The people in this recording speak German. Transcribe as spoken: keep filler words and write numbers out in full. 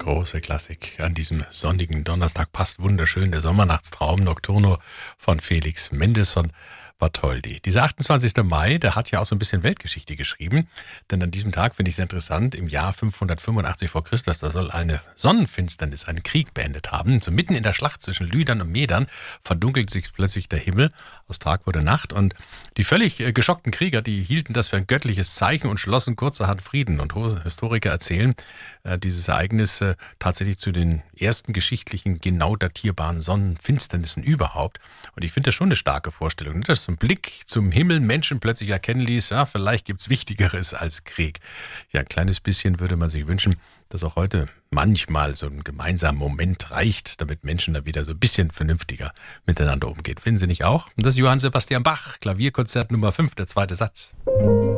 Große Klassik an diesem sonnigen Donnerstag, passt wunderschön. Der Sommernachtstraum Nocturno von Felix Mendelssohn Bartholdy. Dieser achtundzwanzigster Mai, der hat ja auch so ein bisschen Weltgeschichte geschrieben, denn an diesem Tag finde ich es interessant, im Jahr fünfhundertfünfundachtzig vor Christus, da soll eine Sonnenfinsternis einen Krieg beendet haben. So mitten in der Schlacht zwischen Lydern und Medern verdunkelt sich plötzlich der Himmel, aus Tag wurde Nacht, und die völlig äh, geschockten Krieger, die hielten das für ein göttliches Zeichen und schlossen kurzerhand Frieden. Und Historiker erzählen, äh, dieses Ereignis äh, tatsächlich zu den ersten geschichtlichen, genau datierbaren Sonnenfinsternissen überhaupt. Und ich finde das schon eine starke Vorstellung, ne? Dass so ein Blick zum Himmel Menschen plötzlich erkennen ließ, ja, vielleicht gibt's Wichtigeres als Krieg. Ja, ein kleines bisschen würde man sich wünschen, dass auch heute manchmal so ein gemeinsamer Moment reicht, damit Menschen da wieder so ein bisschen vernünftiger miteinander umgehen. Finden Sie nicht auch? Und das ist Johann Sebastian Bach, Klavierkonzert Nummer fünf, der zweite Satz.